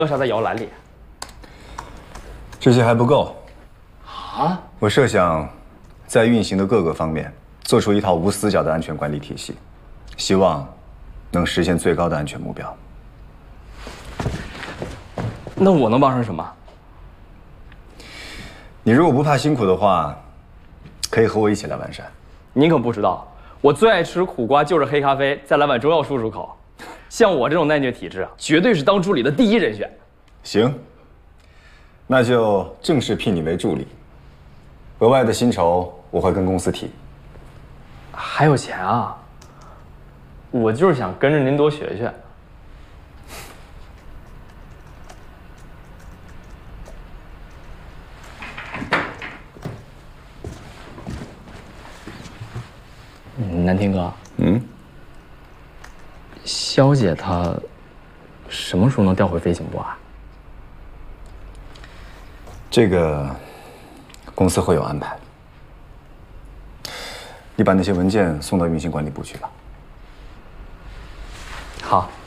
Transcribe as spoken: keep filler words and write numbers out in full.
扼杀在摇篮里。 这些还不够啊！ 我设想在运行的各个方面做出一套无死角的安全管理体系，希望能实现最高的安全目标。 那我能帮上什么？ 你如果不怕辛苦的话，可以和我一起来完善。 您可不知道，我最爱吃苦瓜就是黑咖啡，再来碗中药漱漱口。像我这种耐虐体质啊，绝对是当助理的第一人选。 行，那就正式聘你为助理。额外的薪酬我会跟公司提。 还有钱啊？我就是想跟着您多学学。南天哥， 嗯， 肖姐她什么时候能调回飞行部啊？ 这个公司会有安排。你把那些文件送到运行管理部去吧。 好。